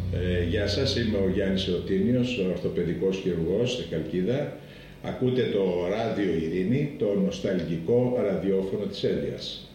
Γεια σας, είμαι ο Γιάννης Εωτίνιος, ο ορθοπαιδικός χειρουργός στη Χαλκίδα. Ακούτε το Ράδιο Ειρήνη, το νοσταλγικό ραδιόφωνο της Έλβειας.